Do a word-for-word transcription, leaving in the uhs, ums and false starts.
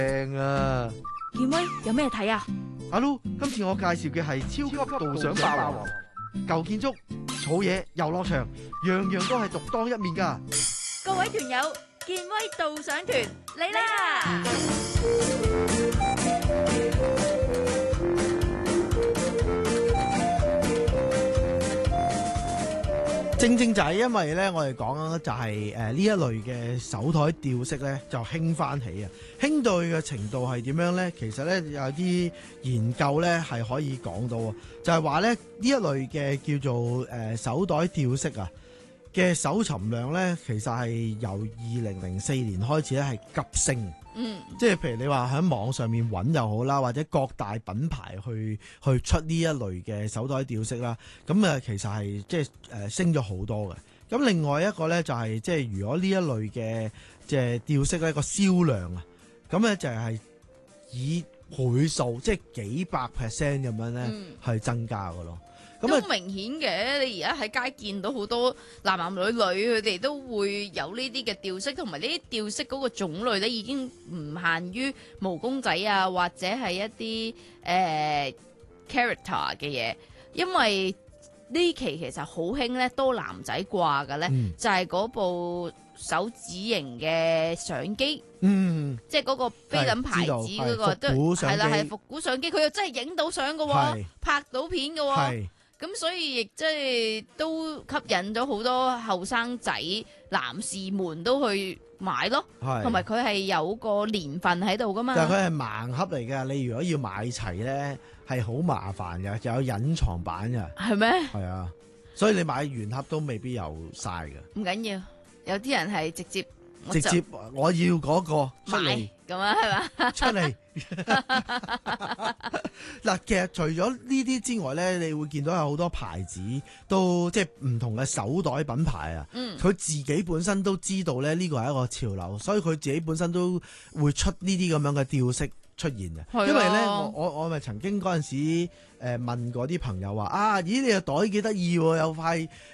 正啊！ 健威有咩睇啊？ 阿 Lu，今次我介紹嘅係超級導賞霸王，舊建築、草野、遊樂場，樣樣都係獨當一面㗎。 各位團友，健威導賞團嚟啦！ 正正就係因為咧，我哋講就係誒呢一類嘅手台吊飾咧，就興翻起啊！興到嘅程度係點樣咧？其實咧有啲研究咧係可以講到，就係話咧呢一類嘅叫做誒手袋吊飾啊嘅搜尋量咧，其實係由二零零四年開始咧係急升。 嗯， 即係譬如你話喺網上面揾又好啦，或者各大品牌去去出呢一類嘅手袋吊飾啦，咁啊其實係即係誒升咗好多嘅。咁另外一個咧就係即係如果呢一類嘅即係吊飾咧個銷量啊，咁咧就係以倍數即係幾百 percent 咁樣咧係增加嘅咯。 都明顯嘅，你而家喺街見到好多男男女女，佢哋都會有呢啲嘅吊飾，同埋呢啲吊飾嗰個種類咧已經唔限於毛公仔啊，或者係一啲誒、呃、character 嘅嘢，因為呢期其實好興咧，多男仔掛嘅咧， 嗯、 就係嗰部手指型嘅相機， 嗯， 即係嗰個菲林牌子嗰、那個，都係啦，係復古相機，佢又真係影到相嘅喎，拍到片嘅喎。咁所以亦即係都吸引咗好多後生仔男士們都去買咯，同埋佢係有個年份喺度噶嘛。 但係佢係盲盒嚟㗎，你如果要買齊咧，係好麻煩㗎，有隱藏版㗎。係咩？係啊，所以你買原盒都未必有晒㗎。唔緊要，有啲人係直接直接我要嗰個出嚟咁啊，係嘛？ 出嚟嗱，其實除咗呢啲之外咧，你會見到有好多牌子都即係唔同嘅手袋品牌啊。嗯，佢自己本身都知道咧呢個係一個潮流，所以佢自己本身都會出呢啲咁樣嘅吊飾出現嘅。啊、因為咧，我我我咪曾經嗰陣時誒問過啲朋友話啊，咦你個袋幾得意喎，有塊